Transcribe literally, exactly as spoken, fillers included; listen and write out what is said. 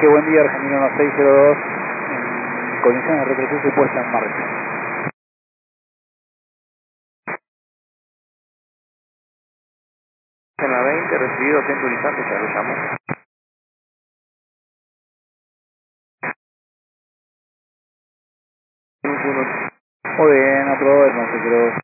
Quique, buen día, Argentino uno seis cero dos, en condiciones de retroceso y puesta en marcha. En la veinte, recibido Centro Urizante, ya lo llamo. Muy bien, aprobado el no sé, creo.